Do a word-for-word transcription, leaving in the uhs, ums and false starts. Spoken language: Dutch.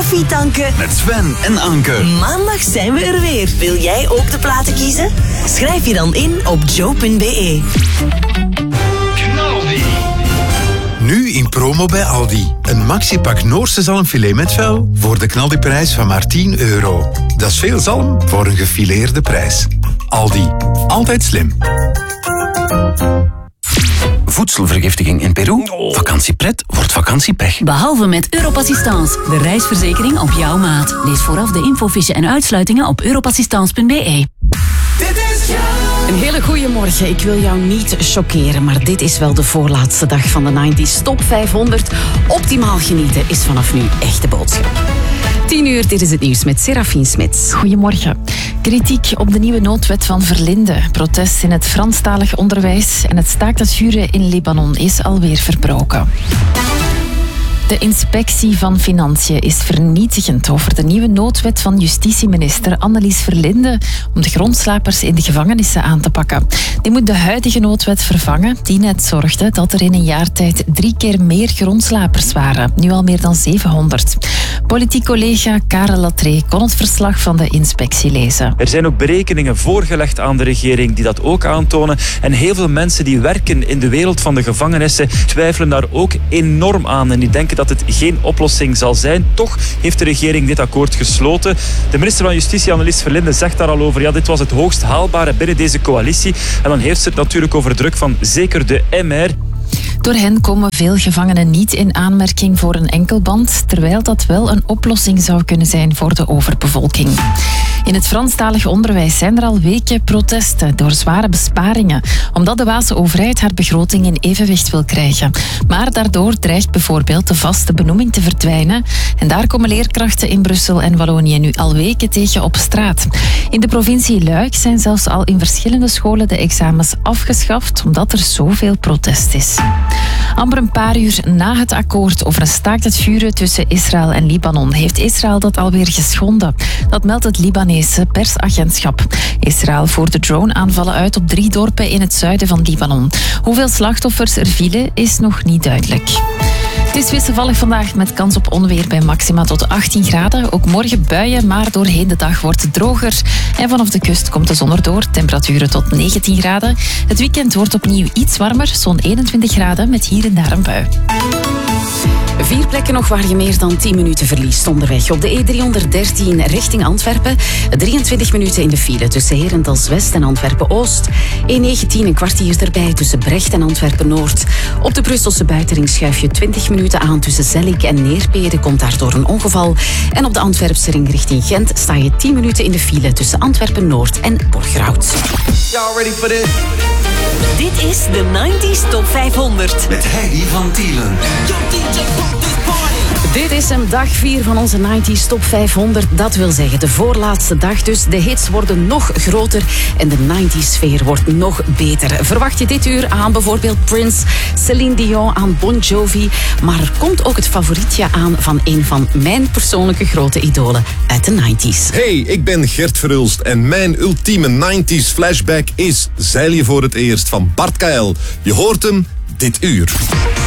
koffie tanken met Sven en Anke. Maandag zijn we er weer. Wil jij ook de platen kiezen? Schrijf je dan in op joe punt be. Knaldi. Nu in promo bij Aldi. Een maxipak Noorse zalmfilet met vel voor de knaldiprijs van maar tien euro. Dat is veel zalm voor een gefileerde prijs. Aldi. Altijd slim. Voedselvergiftiging in Peru? Vakantiepret wordt vakantiepech. Behalve met Europassistance, de reisverzekering op jouw maat. Lees vooraf de infofiche en uitsluitingen op europassistance punt be. Een hele goede morgen. Ik wil jou niet choqueren, maar dit is wel de voorlaatste dag van de negentig Top vijfhonderd. Optimaal genieten is vanaf nu echt de boodschap. tien uur, dit is het nieuws met Serafien Smits. Goedemorgen. Kritiek op de nieuwe noodwet van Verlinde. Protest in het Franstalig onderwijs en het staakt het vuren in Libanon is alweer verbroken. De inspectie van Financiën is vernietigend over de nieuwe noodwet van justitieminister Annelies Verlinde om de grondslapers in de gevangenissen aan te pakken. Die moet de huidige noodwet vervangen, die net zorgde dat er in een jaar tijd drie keer meer grondslapers waren. Nu al meer dan zevenhonderd. Politiek collega Karel Latree kon het verslag van de inspectie lezen. Er zijn ook berekeningen voorgelegd aan de regering die dat ook aantonen. En heel veel mensen die werken in de wereld van de gevangenissen twijfelen daar ook enorm aan. En die denken dat het geen oplossing zal zijn. Toch heeft de regering dit akkoord gesloten. De minister van Justitie, Annelies Verlinde, zegt daar al over. Ja, dit was het hoogst haalbare binnen deze coalitie. En dan heeft ze het natuurlijk over druk van zeker de M R. Door hen komen veel gevangenen niet in aanmerking voor een enkelband, terwijl dat wel een oplossing zou kunnen zijn voor de overbevolking. In het Franstalig onderwijs zijn er al weken protesten door zware besparingen, omdat de Waalse overheid haar begroting in evenwicht wil krijgen. Maar daardoor dreigt bijvoorbeeld de vaste benoeming te verdwijnen en daar komen leerkrachten in Brussel en Wallonië nu al weken tegen op straat. In de provincie Luik zijn zelfs al in verschillende scholen de examens afgeschaft, omdat er zoveel protest is. Amper een paar uur na het akkoord over een staakt het vuren tussen Israël en Libanon heeft Israël dat alweer geschonden. Dat meldt het Libanese persagentschap. Israël voerde drone-aanvallen uit op drie dorpen in het zuiden van Libanon. Hoeveel slachtoffers er vielen is nog niet duidelijk. Het is wisselvallig vandaag met kans op onweer bij maxima tot achttien graden. Ook morgen buien, maar doorheen de dag wordt het droger. En vanaf de kust komt de zon erdoor. Temperaturen tot negentien graden. Het weekend wordt opnieuw iets warmer, zo'n eenentwintig graden met hier en daar een bui. Vier plekken nog waar je meer dan tien minuten verliest onderweg. Op de E driehonderddertien richting Antwerpen. drieëntwintig minuten in de file tussen Herentals West en Antwerpen-Oost. E negentien een kwartier erbij tussen Brecht en Antwerpen-Noord. Op de Brusselse buitenring schuif je twintig minuten aan tussen Zellik en Neerpede. Komt daardoor een ongeval. En op de Antwerpse ring richting Gent sta je tien minuten in de file tussen Antwerpen-Noord en Borgerhout. Y'all ready for this? Dit is de negentig Top vijfhonderd. Met Heidi van Tielen. Dit is hem, dag vier van onze negentig Top vijfhonderd. Dat wil zeggen de voorlaatste dag, dus de hits worden nog groter en de negentig-sfeer wordt nog beter. Verwacht je dit uur aan bijvoorbeeld Prince, Celine Dion, aan Bon Jovi. Maar er komt ook het favorietje aan van een van mijn persoonlijke grote idolen uit de negentig's. Hey, ik ben Gert Verhulst en mijn ultieme negentig's flashback is Zeil je voor het eerst van Bart K L. Je hoort hem dit uur.